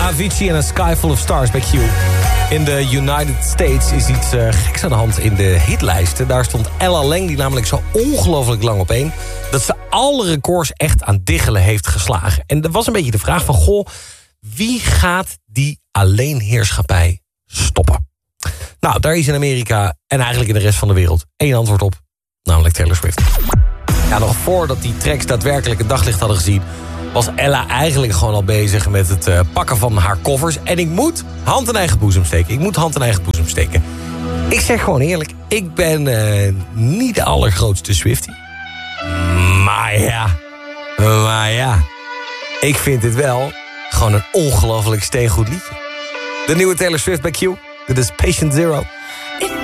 Avicii en A Sky Full of Stars bij Q. In de United States is iets geks aan de hand in de hitlijsten. Daar stond Ella Lang, die namelijk zo ongelooflijk lang op één, dat ze alle records echt aan diggelen heeft geslagen. En er was een beetje de vraag van, goh, wie gaat die alleenheerschappij stoppen? Nou, daar is in Amerika en eigenlijk in de rest van de wereld één antwoord op, namelijk Taylor Swift. Ja, nog voordat die tracks daadwerkelijk het daglicht hadden gezien, was Ella eigenlijk gewoon al bezig met het pakken van haar koffers. En ik moet hand in eigen boezem steken. Ik zeg gewoon eerlijk, ik ben niet de allergrootste Swiftie. Maar ja, ik vind dit wel gewoon een ongelooflijk steengoed liedje. De nieuwe Taylor Swift bij Q. Dit is Patient Zero.